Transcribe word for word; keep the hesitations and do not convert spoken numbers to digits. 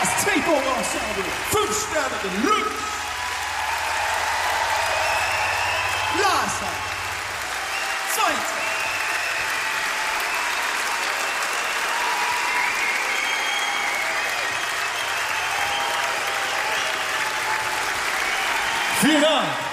Das Triebbogen-Ensemble. Fünf Sterne Deluxe. Lasa. Zweite. Vielen Dank.